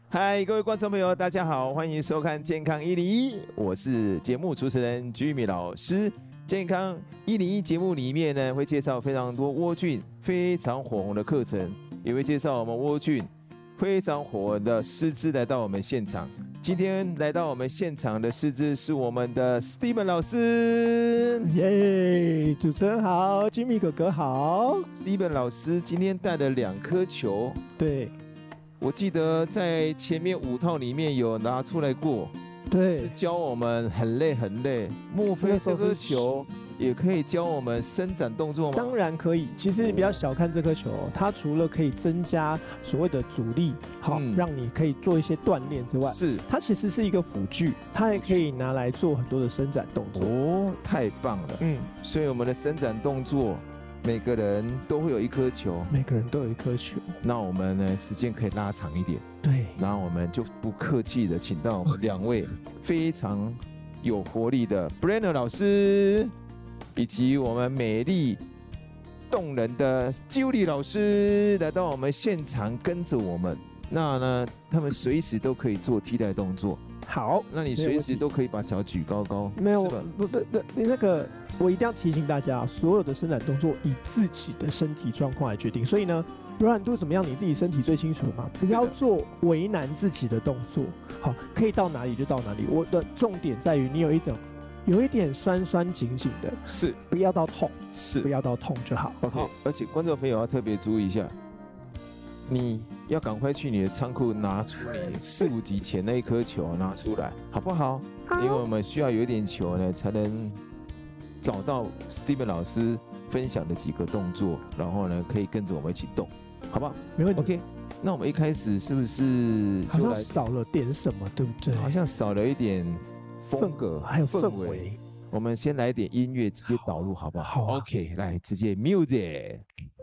嗨，各位观众朋友，大家好，欢迎收看健康101，我是节目主持人 Jimmy 老师。健康101节目里面呢，会介绍非常多窝菌非常火红的课程，也会介绍我们窝菌非常火红的师资来到我们现场。今天来到我们现场的师资是我们的 Steven 老师。 耶，主持人好，Jimmy 哥哥好。 Steven 老师今天带了2颗球， 对， 我记得在前面5套里面有拿出来过。 对， 是教我们很累很累，莫非这颗球也可以教我们伸展动作吗？ 当然可以。其实你不要小看这颗球，它除了可以增加所谓的阻力，好，让你可以做一些锻炼之外， 是它其实是一个辅具，它也可以拿来做很多的伸展动作。 哦，太棒了。所以我们的伸展动作，每个人都会有1颗球， 每个人都有1颗球。 那我们呢，时间可以拉长一点。 对， 然后我们就不客气的请到我们2位非常有活力的 Brenner 老师，以及我们美丽动人的 Julie 老师来到我们现场，跟着我们。那呢，他们随时都可以做替代动作。 好， 那你随时都可以把脚举高高。 没有，不，你那个我一定要提醒大家，所有的伸展动作以自己的身体状况来决定。所以呢，柔软度怎么样，你自己身体最清楚嘛。不要做为难自己的动作，好，可以到哪里就到哪里。我的重点在于你有一点酸酸紧紧的， 是不要到痛， 是不要到痛就好。 OK，而且观众朋友要特别注意一下。你要赶快去你的仓库拿出你4、5集前那1颗球拿出来，好不好？因为我们需要有一点球呢，才能找到 Steven 老师分享的几个动作，然后呢，可以跟着我们一起动，好不好？ 没问题。 OK， 那我们一开始是不是好像少了点什么，对不对？ 好像少了一点风格， 还有氛围。 我们先来一点音乐，直接导入，好不好？ 好 ，OK， 来，直接 music。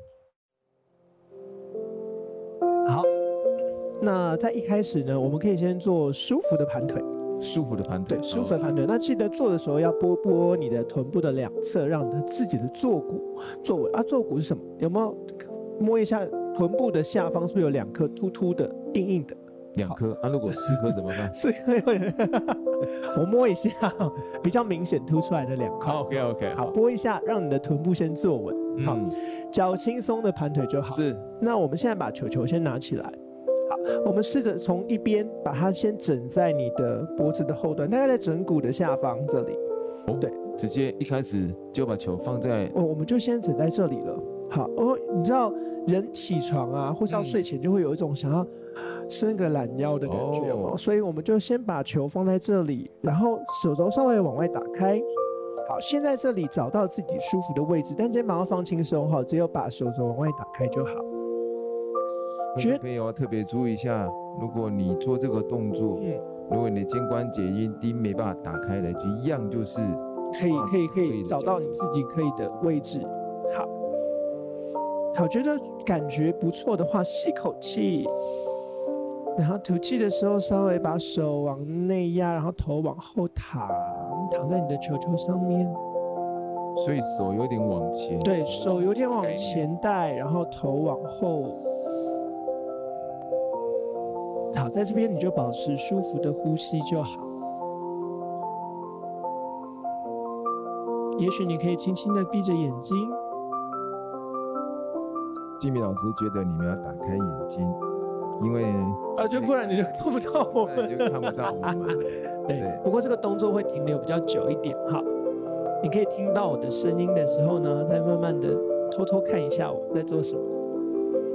好，那在一开始呢，我们可以先做舒服的盘腿。 舒服的盘腿， 对，舒服的盘腿。那记得做的时候要拨你的臀部的2侧，让你的自己的坐骨坐稳。坐骨是什么？有没有摸一下臀部的下方？是不是有2颗凸凸的、硬硬的 ？2颗如果4颗怎么办 ？4颗，我摸一下，比较明显凸出来的2块。 OK， 好，拨一下，让你的臀部先坐稳。好，脚轻松的盘腿就好。 是。 那我们现在把球先拿起来。好，我们试着从一边把它先枕在你的脖子的后端，大概在枕骨的下方这里。对， 直接一开始就把球放在我们就先枕在这里了。好，你知道人起床啊，或是要睡前就会有一种想要伸个懒腰的感觉嘛，所以我们就先把球放在这里，然后手肘稍微往外打开。好，先在这里找到自己舒服的位置，但肩膀要放轻松哈，只有把手肘往外打开就好。 观众朋友要特别注意一下，如果你做这个动作，如果你的肩关节阴茎没办法打开的，就一样就是可以找到你自己可以的位置。好，觉得感觉不错的话，吸口气。然后吐气的时候，稍微把手往内压，然后头往后躺在你的球上面。 所以手有点往前。 对，手有点往前带，然后头往后。好，在这边你就保持舒服的呼吸就好。也许你可以轻轻的闭着眼睛。 Jimmy 老师觉得你们要打开眼睛。因为就不然你就看不到我们， 就看不到我们。 对，不过这个动作会停留比较久一点哈。你可以听到我的声音的时候呢，再慢慢的偷偷看一下我在做什么。